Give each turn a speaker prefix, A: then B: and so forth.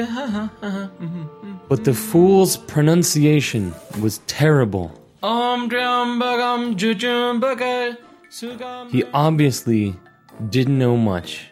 A: But the fool's pronunciation was terrible. He obviously didn't know much.